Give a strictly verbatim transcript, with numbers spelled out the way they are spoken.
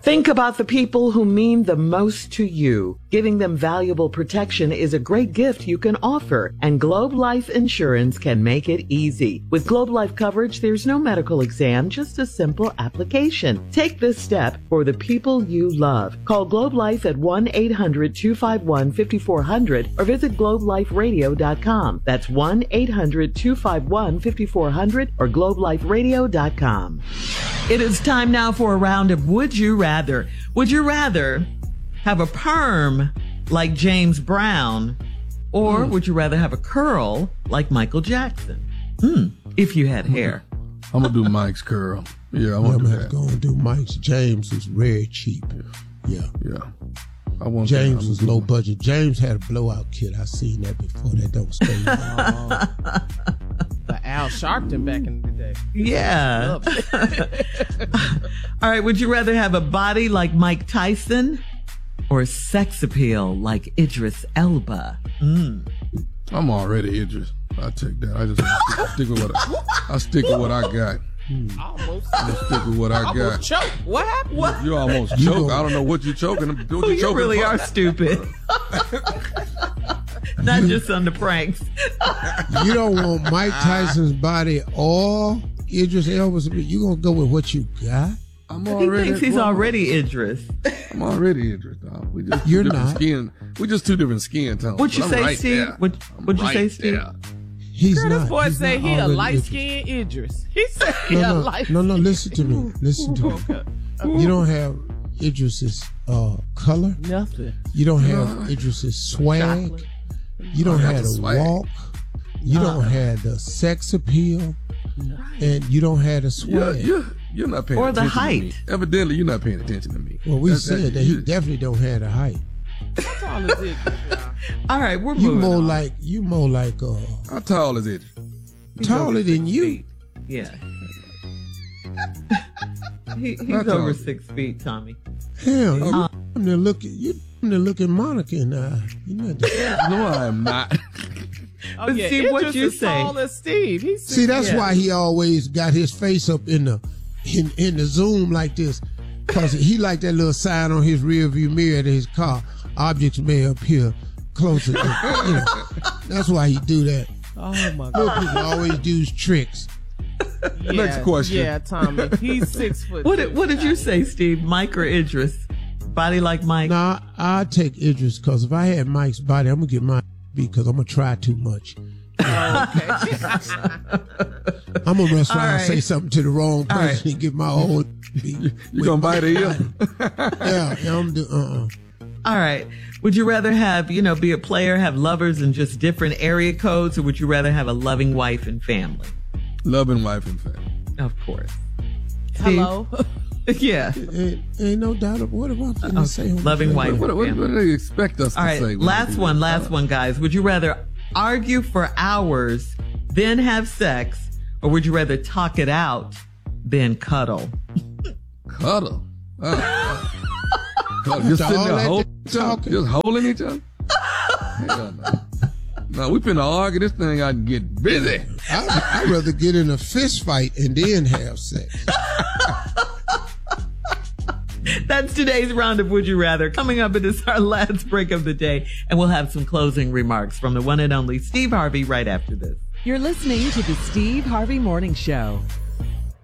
Think about the people who mean the most to you. Giving them valuable protection is a great gift you can offer, and Globe Life Insurance can make it easy. With Globe Life coverage, there's no medical exam, just a simple application. Take this step for the people you love. Call Globe Life at one eight hundred two five one five four zero zero or visit globe life radio dot com. That's one eight hundred two five one five four zero zero or globe life radio dot com. It is time now for a round of Would You Rather. Would you rather have a perm like James Brown, or mm. would you rather have a curl like Michael Jackson? Mm, if you had hair. I'm going to do Mike's curl. Yeah, I want yeah, to go and do Mike's. James is very cheap. Yeah. Yeah. I want James that. was low budget. James had a blowout kit. I seen that before. That don't stay. The Al Sharpton back in the day. Yeah. All right. Would you rather have a body like Mike Tyson or sex appeal like Idris Elba? Mm. I'm already Idris. I take that. I just stick, stick with what I, I stick with what I got. Hmm. Almost. I stick with what I almost got. Choke. What happened? What? You, you almost you choke. go. I don't know what you're choking. What you, you, you really for. are stupid. Not just on the pranks. You don't want Mike Tyson's body or Idris Elba's. You gonna go with what you got? I'm he already. thinks he's already Idris. I'm already Idris, dog. We just You're two different not. Skin. We just two different skin tones. What'd you I'm say, right Steve? there. What, what'd you right say, Steve? there. He's Girl, not. this boy he's say not he a already light Idris. skinned Idris. He said he No, a no, light. no, no. Listen to me. Listen to me. You don't have Idris's uh, color. Nothing. You don't have Idris's swag. Chocolate. You don't I have got the the swag. walk. You Uh. don't have the sex appeal. And you don't have the You're, swag. you're, you're not paying Or the attention height. to me. Evidently, you're not paying attention to me. Well, we That's- said that- that he you- definitely don't have the height. How tall is Idris, y'all? All right, we're You moving more on. like you more like uh How tall is it? He's taller over than six you. feet. Yeah. he, he's Not over tall. six feet, Tommy. hell. You Uh, come to look at you come to look at Monica and uh you know that. No, I am not. Oh, But yeah, see, Idris what you is say. tall as Steve. He's See, that's Yeah. why he always got his face up in the in, in the zoom like this. Cause he like that little sign on his rear view mirror of his car. Objects may appear closer. Than, you know, that's why he do that. Oh my Little God. people always do tricks. Yeah, Next question. Yeah, Tommy. He's six foot. What two. did, what did you say, Steve? Mike or Idris? Body like Mike? Nah, I take Idris because if I had Mike's body, I'm gonna get my because I'm gonna try too much. Oh, okay. I'm gonna mess All around and right. say something to the wrong All person right. and get my whole. You, you gonna bite it ear? Yeah, yeah, I'm do. Uh, uh All right. Would you rather have, you know, be a player, have lovers in just different area codes, or would you rather have a loving wife and family? Loving wife and family. Of course. Hello. Yeah. ain't, ain't no doubt. Of, what am I finna Okay. say? on Loving the- wife. What, what, and what family. do they expect us All to right. say? when we Last do one, this? last one, guys. Would you rather argue for hours, then have sex, or would you rather talk it out, then cuddle? Cuddle. Oh, oh. Cuddle. Just After sitting all there that holding each other? talking. Just holding each other? Hell no. No, we finna argue this thing out and get busy. I, I'd rather get in a fist fight and then have sex. That's today's round of Would You Rather. Coming up, it is our last break of the day, and we'll have some closing remarks from the one and only Steve Harvey right after this. You're listening to the Steve Harvey Morning Show.